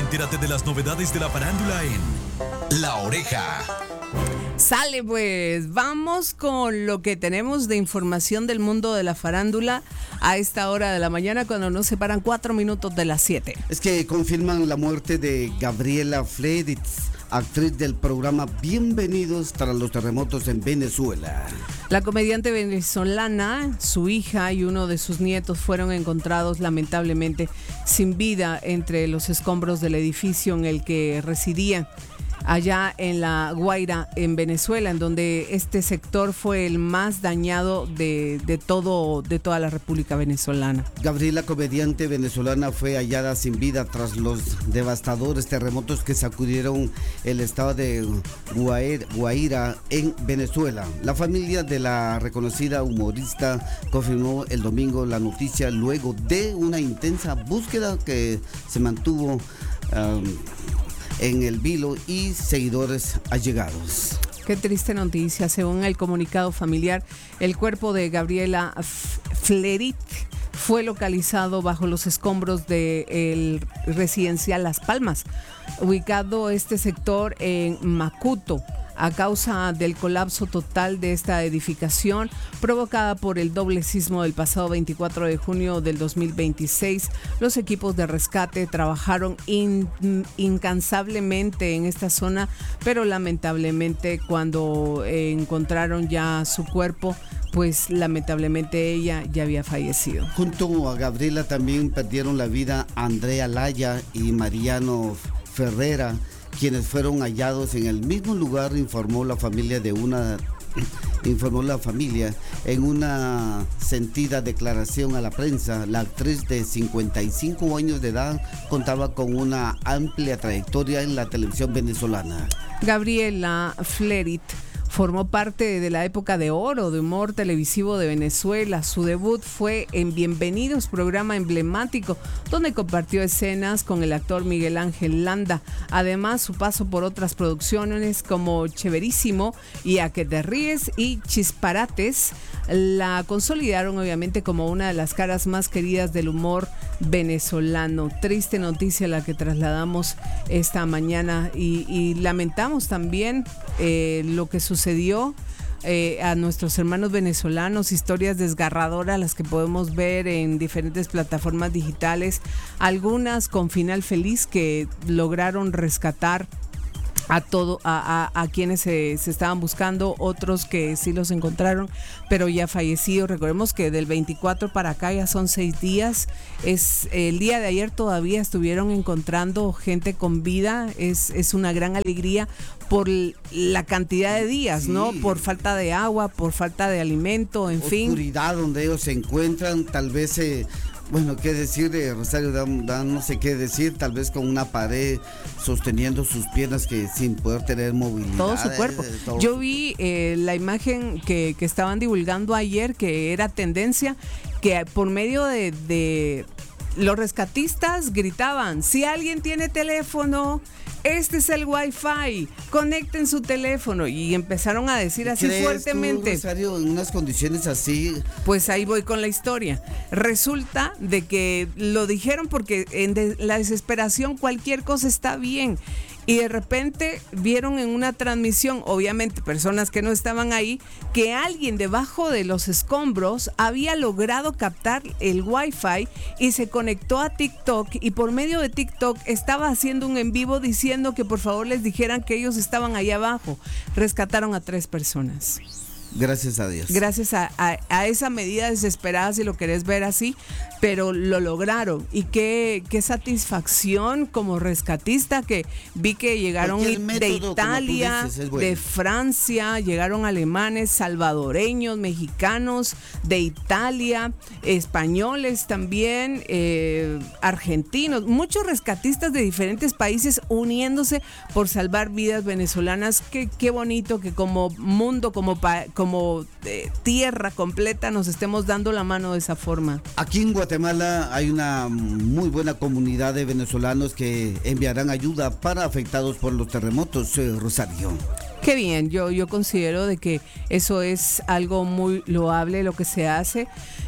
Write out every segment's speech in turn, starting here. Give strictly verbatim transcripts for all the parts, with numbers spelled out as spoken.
Entérate de las novedades de la farándula en La Oreja. Sale pues, vamos con lo que tenemos de información del mundo de la farándula a esta hora de la mañana cuando nos separan cuatro minutos de las siete. Es que confirman la muerte de Gabriela Fleritz, actriz del programa Bienvenidos tras los terremotos en Venezuela. La comediante venezolana, su hija y uno de sus nietos fueron encontrados lamentablemente sin vida entre los escombros del edificio en el que residían, allá en La Guaira, en Venezuela, en donde este sector fue el más dañado de, de, todo, de toda la República Venezolana. Gabriela, comediante venezolana, fue hallada sin vida tras los devastadores terremotos que sacudieron el estado de Guaira, en Venezuela. La familia de la reconocida humorista confirmó el domingo la noticia luego de una intensa búsqueda que se mantuvo um, en el vilo y seguidores allegados. Qué triste noticia. Según el comunicado familiar, el cuerpo de Gabriela Fleritz fue localizado bajo los escombros del residencial Las Palmas, ubicado este sector en Macuto, a causa del colapso total de esta edificación provocada por el doble sismo del pasado veinticuatro de junio del dos mil veintiséis. Los equipos de rescate trabajaron in, incansablemente en esta zona, pero lamentablemente cuando eh, encontraron ya su cuerpo, pues lamentablemente ella ya había fallecido. Junto a Gabriela también perdieron la vida Andrea Laya y Mariano Ferrera, quienes fueron hallados en el mismo lugar, informó la familia de una informó la familia en una sentida declaración a la prensa. La actriz de cincuenta y cinco años de edad contaba con una amplia trayectoria en la televisión venezolana. Gabriela Fleritz formó parte de la época de oro de humor televisivo de Venezuela. Su debut fue en Bienvenidos, programa emblemático, donde compartió escenas con el actor Miguel Ángel Landa. Además, su paso por otras producciones como Chéverísimo y A que te ríes y Chisparates la consolidaron obviamente como una de las caras más queridas del humor venezolano. Triste noticia la que trasladamos esta mañana y, y lamentamos también eh, lo que sucedió sucedió eh, a nuestros hermanos venezolanos, historias desgarradoras las que podemos ver en diferentes plataformas digitales, algunas con final feliz que lograron rescatar a todo a, a, a quienes se, se estaban buscando, otros que sí los encontraron pero ya fallecidos. Recordemos que del veinticuatro para acá ya son seis días. Es el día de ayer todavía estuvieron encontrando gente con vida. Es, es una gran alegría por la cantidad de días, sí, ¿no? Por falta de agua, por falta de alimento, en fin. Oscuridad donde ellos se encuentran, tal vez eh, bueno, qué decir de Rosario, da, da, no sé qué decir, tal vez con una pared sosteniendo sus piernas que sin poder tener movilidad. Todo su cuerpo. Eh, todo Yo su... vi eh, la imagen que, que estaban divulgando ayer, que era tendencia, que por medio de, de los rescatistas gritaban, si alguien tiene teléfono, este es el Wi-Fi, conecten su teléfono, y empezaron a decir así fuertemente. ¿Crees tú, Rosario, en unas condiciones así? Pues ahí voy con la historia. Resulta de que lo dijeron porque en de la desesperación cualquier cosa está bien. Y de repente vieron en una transmisión, obviamente personas que no estaban ahí, que alguien debajo de los escombros había logrado captar el Wi-Fi y se conectó a TikTok, y por medio de TikTok estaba haciendo un en vivo diciendo que por favor les dijeran que ellos estaban ahí abajo. Rescataron a tres personas. Gracias a Dios. Gracias a, a, a esa medida desesperada, si lo querés ver así, pero lo lograron. Y qué, qué satisfacción como rescatista, que vi que llegaron de Italia, dices, bueno. de Francia, llegaron alemanes, salvadoreños, mexicanos, de Italia, españoles también, eh, argentinos, muchos rescatistas de diferentes países uniéndose por salvar vidas venezolanas. Qué, qué bonito que como mundo, como país, como eh, tierra completa nos estemos dando la mano de esa forma. Aquí en Guatemala hay una muy buena comunidad de venezolanos que enviarán ayuda para afectados por los terremotos, eh, Rosario. Qué bien, yo, yo considero de que eso es algo muy loable lo que se hace.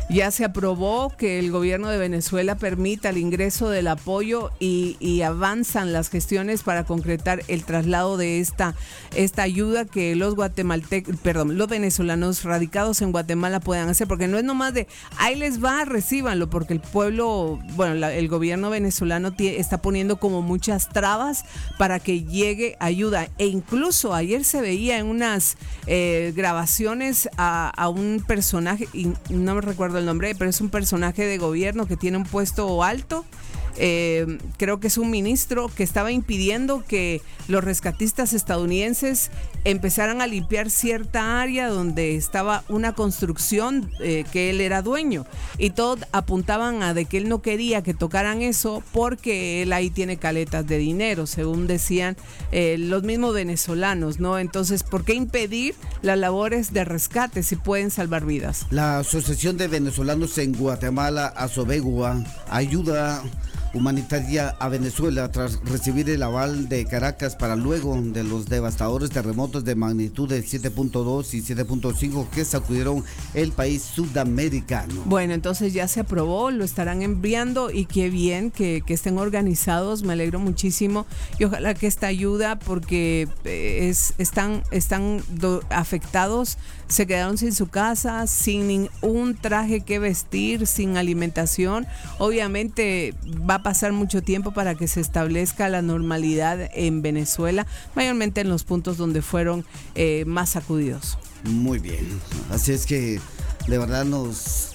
Ya se aprobó que el gobierno de Venezuela permita el ingreso del apoyo y, y avanzan las gestiones para concretar el traslado de esta, esta ayuda que los guatemaltecos, perdón, los venezolanos radicados en Guatemala puedan hacer, porque no es nomás de ahí les va, recíbanlo, porque el pueblo, bueno, la, el gobierno venezolano tie, está poniendo como muchas trabas para que llegue ayuda. E incluso ayer se veía en unas eh, grabaciones a, a un personaje, y no me recuerdo el nombre, pero es un personaje de gobierno que tiene un puesto alto. Eh, creo que es un ministro que estaba impidiendo que los rescatistas estadounidenses empezaran a limpiar cierta área donde estaba una construcción eh, que él era dueño, y todos apuntaban a de que él no quería que tocaran eso porque él ahí tiene caletas de dinero, según decían eh, los mismos venezolanos, ¿no? Entonces, ¿por qué impedir las labores de rescate si pueden salvar vidas? La Asociación de Venezolanos en Guatemala, Asobegua, ayuda humanitaria a Venezuela tras recibir el aval de Caracas para luego de los devastadores terremotos de magnitud de siete punto dos y siete punto cinco que sacudieron el país sudamericano. Bueno, entonces ya se aprobó, lo estarán enviando y qué bien que, que estén organizados, me alegro muchísimo y ojalá que esta ayuda, porque es, están, están do, afectados, se quedaron sin su casa, sin ningún traje que vestir, sin alimentación. Obviamente va a pasar mucho tiempo para que se establezca la normalidad en Venezuela, mayormente en los puntos donde fueron eh, más sacudidos. Muy bien, así es que de verdad nos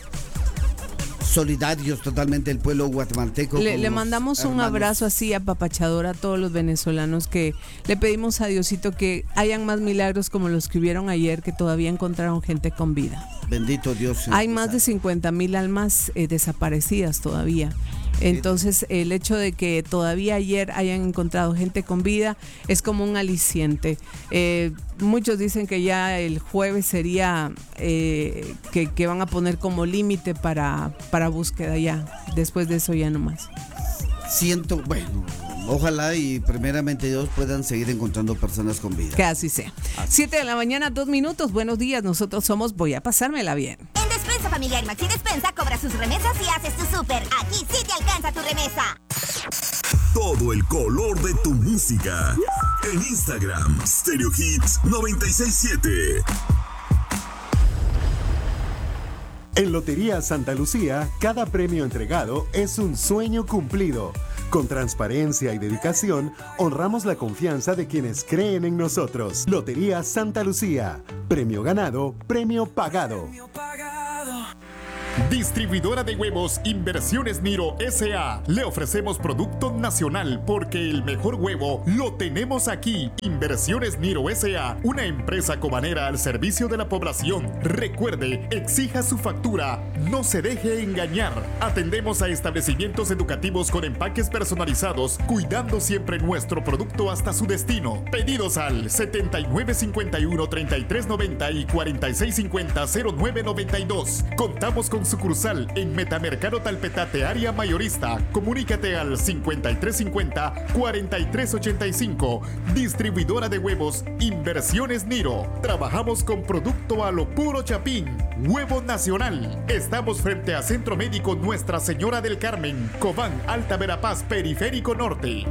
solidarios totalmente el pueblo guatemalteco. Le, le mandamos un abrazo así apapachador a todos los venezolanos, que le pedimos a Diosito que hayan más milagros como los que hubieron ayer, que todavía encontraron gente con vida. Bendito Dios. Hay más de cincuenta mil almas eh, desaparecidas todavía. Entonces el hecho de que todavía ayer hayan encontrado gente con vida es como un aliciente. Eh, muchos dicen que ya el jueves sería eh, que, que van a poner como límite para, para búsqueda ya. Después de eso ya no más. Siento, bueno, ojalá y primeramente Dios puedan seguir encontrando personas con vida. Que así sea. Siete de la mañana, dos minutos. Buenos días, nosotros somos Voy a Pasármela Bien. En Despensa Familiar Maxi Despensa cobra sus remesas y haces tu súper. Aquí sí te alcanza tu remesa. Todo el color de tu música. En Instagram, Stereo Hits noventa y seis punto siete. En Lotería Santa Lucía, cada premio entregado es un sueño cumplido. Con transparencia y dedicación, honramos la confianza de quienes creen en nosotros. Lotería Santa Lucía. Premio ganado, premio pagado. Distribuidora de huevos Inversiones Niro S A Le ofrecemos producto nacional porque el mejor huevo lo tenemos aquí. Inversiones Niro S A, una empresa cobanera al servicio de la población. Recuerde, exija su factura, no se deje engañar. Atendemos a establecimientos educativos con empaques personalizados, cuidando siempre nuestro producto hasta su destino. Pedidos al setenta y nueve cincuenta y uno, treinta y tres noventa y cuarenta y seis cincuenta, cero nueve noventa y dos. Contamos con sucursal en Metamercado Talpetate, área mayorista. Comunícate al cincuenta y tres cincuenta, cuarenta y tres ochenta y cinco. Distribuidora de huevos Inversiones Niro. Trabajamos con producto a lo puro chapín. Huevo nacional. Estamos frente a Centro Médico Nuestra Señora del Carmen, Cobán, Alta Verapaz, Periférico Norte.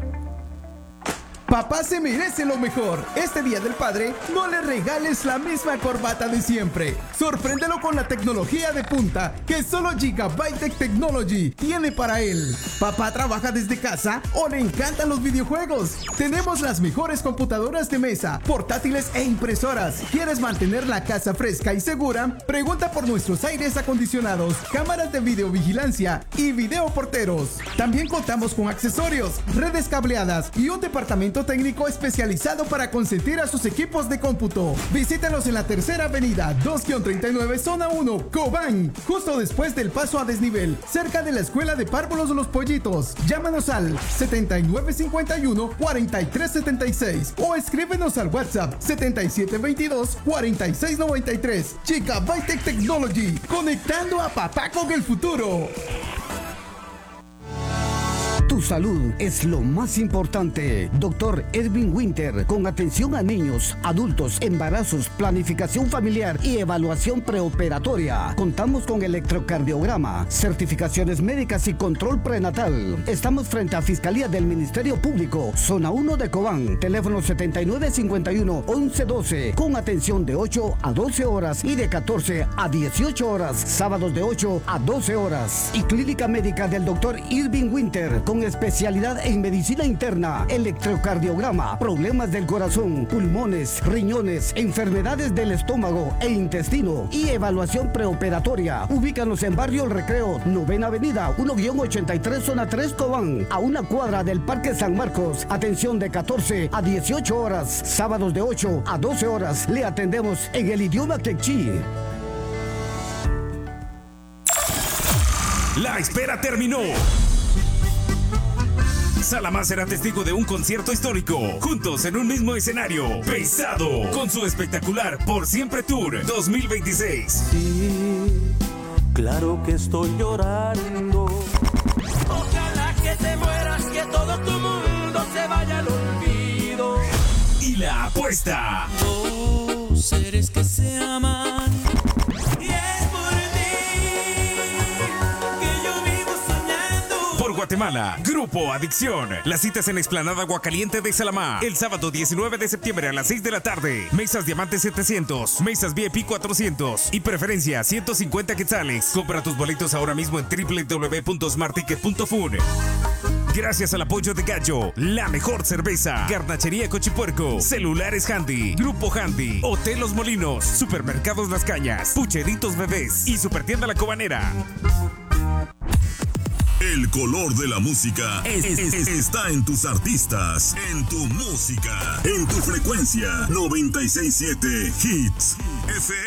Papá se merece lo mejor. Este Día del Padre, no le regales la misma corbata de siempre. Sorpréndelo con la tecnología de punta que solo Gigabyte Technology tiene para él. Papá trabaja desde casa o le encantan los videojuegos. Tenemos las mejores computadoras de mesa, portátiles e impresoras. ¿Quieres mantener la casa fresca y segura? Pregunta por nuestros aires acondicionados, cámaras de videovigilancia y videoporteros. También contamos con accesorios, redes cableadas y un departamento técnico especializado para consentir a sus equipos de cómputo. Visítanos en la Tercera Avenida dos treinta y nueve, Zona uno, Cobán, justo después del paso a desnivel, cerca de la Escuela de Párvulos de los Pollitos. Llámanos al setenta y nueve cincuenta y uno, cuarenta y tres setenta y seis o escríbenos al WhatsApp setenta y siete veintidós, cuarenta y seis noventa y tres. Gigabyte Technology, conectando a papá con el futuro. Tu Tu salud es lo más importante. Doctor Edwin Winter, con atención a niños, adultos, embarazos, planificación familiar y evaluación preoperatoria. Contamos con electrocardiograma, certificaciones médicas y control prenatal. Estamos frente a Fiscalía del Ministerio Público, Zona uno de Cobán. Teléfono setenta y nueve cincuenta y uno, once doce, con atención de ocho a doce horas y de catorce a dieciocho horas. Sábados de ocho a doce horas. Y Clínica Médica del Doctor Irving Winter, con especialidad en medicina interna, electrocardiograma, problemas del corazón, pulmones, riñones, enfermedades del estómago e intestino y evaluación preoperatoria. Ubícanos en Barrio El Recreo, Novena Avenida, uno ochenta y tres, Zona tres, Cobán, a una cuadra del Parque San Marcos. Atención de catorce a dieciocho horas. Sábados de ocho a doce horas. Le atendemos en el idioma quechí. La espera terminó. Salamá será testigo de un concierto histórico, juntos en un mismo escenario. Pesado, con su espectacular Por Siempre Tour dos mil veintiséis. Sí, claro que estoy llorando. Ojalá que te mueras, que todo tu mundo se vaya al olvido. Y la apuesta. Dos seres que se aman. Guatemala, Grupo Adicción. Las citas en Explanada Aguacaliente de Salamá. El sábado diecinueve de septiembre a las seis de la tarde. Mesas Diamante setecientos, mesas V I P cuatrocientos y preferencia ciento cincuenta quetzales. Compra tus boletos ahora mismo en w w w punto smart ticket punto fun. Gracias al apoyo de Gallo, la mejor cerveza, Garnachería Cochipuerco, Celulares Handy, Grupo Handy, Hotel Los Molinos, Supermercados Las Cañas, Pucheritos Bebés y Supertienda La Cobanera. El color de la música es, es, es, está en tus artistas, en tu música, en tu frecuencia. noventa y seis punto siete Hits F